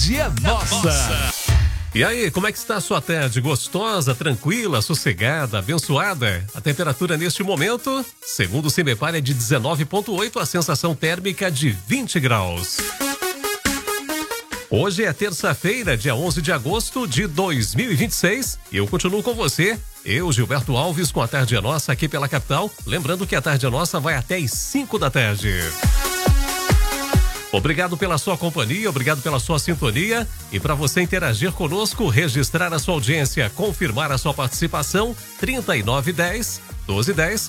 Nossa. E aí, como é que está a sua tarde? Gostosa, tranquila, sossegada, abençoada? A temperatura neste momento, segundo o CIMEPAR, é de 19,8, a sensação térmica de 20 graus. Hoje é terça-feira, dia 11 de agosto de 2026. E eu continuo com você, eu, Gilberto Alves, com a Tarde é Nossa aqui pela capital. Lembrando que a Tarde é Nossa vai até às 5 da tarde. Obrigado pela sua companhia, obrigado pela sua sintonia. E para você interagir conosco, registrar a sua audiência, confirmar a sua participação, 3910 1210